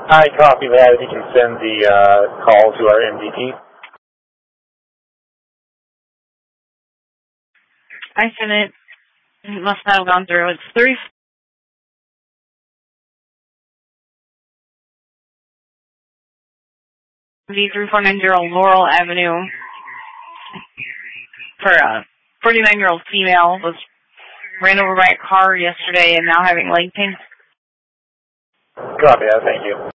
Hi, copy that. If you can send the call to our MDT. I sent it. It must not have gone through. It's 3490 Laurel Avenue for a 49-year-old female was ran over by a car yesterday and now having leg pain. Copy that. Thank you.